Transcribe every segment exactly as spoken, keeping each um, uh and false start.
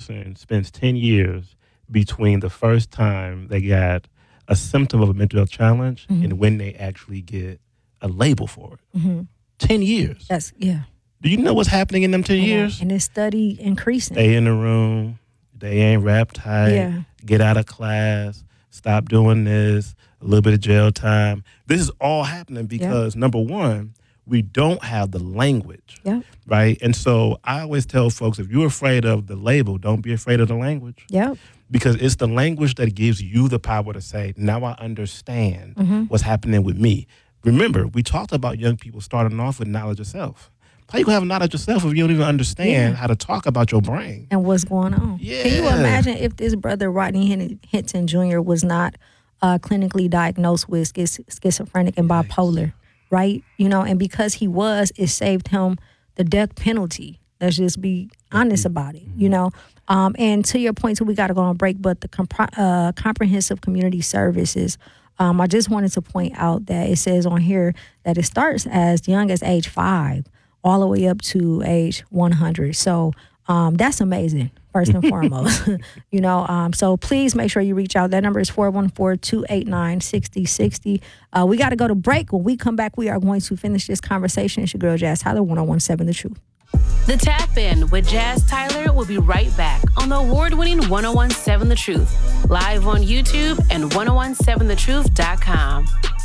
person spends ten years between the first time they got a symptom of a mental health challenge mm-hmm. and when they actually get a label for it. Mm-hmm. ten years. That's, yeah. Do you know what's happening in them ten and, years? And this study increasing. Stay in the room. They ain't wrapped tight. Yeah. Get out of class. Stop doing this. A little bit of jail time. This is all happening because, yep. number one, we don't have the language, yep. right? And so I always tell folks, if you're afraid of the label, don't be afraid of the language. Yep. Because it's the language that gives you the power to say, now I understand mm-hmm. what's happening with me. Remember, we talked about young people starting off with knowledge of self. How you gonna have knowledge of self if you don't even understand yeah. how to talk about your brain? And what's going on. Yeah. Can you imagine if this brother, Rodney Hinton Junior, was not uh, clinically diagnosed with schiz- schizophrenic and bipolar, right? You know, and because he was, it saved him the death penalty. Let's just be honest mm-hmm. about it, mm-hmm. you know? Um, and to your point, too, we got to go on break, but the comp- uh, comprehensive community services, um, I just wanted to point out that it says on here that it starts as young as age five, all the way up to age one hundred. So um, that's amazing, first and foremost. you know, um, so please make sure you reach out. That number is four one four, two eight nine, six zero six zero. Uh, we got to go to break. When we come back, we are going to finish this conversation. It's your girl, Jazz Tyler, one oh one point seven The Truth. The Tap In with Jazz Tyler will be right back on the award-winning one oh one point seven The Truth, live on YouTube and ten seventeen the truth dot com.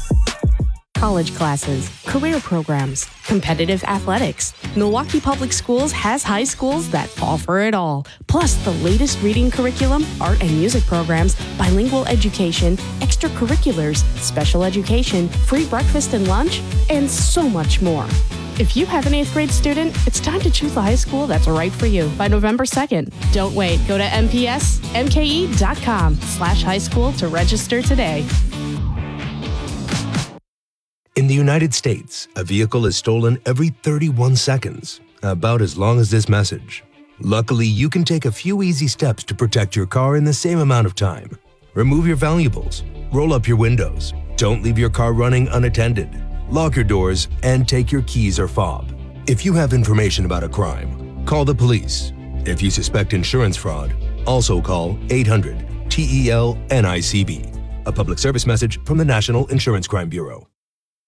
College classes, career programs, competitive athletics. Milwaukee Public Schools has high schools that offer it all. Plus the latest reading curriculum, art and music programs, bilingual education, extracurriculars, special education, free breakfast and lunch, and so much more. If you have an eighth grade student, it's time to choose the high school that's right for you by November second. Don't wait. Go to m p s m k e dot com slash high school to register today. In the United States, a vehicle is stolen every thirty-one seconds, about as long as this message. Luckily, you can take a few easy steps to protect your car in the same amount of time. Remove your valuables, roll up your windows, don't leave your car running unattended, lock your doors, and take your keys or fob. If you have information about a crime, call the police. If you suspect insurance fraud, also call eight hundred T E L N I C B. A public service message from the National Insurance Crime Bureau.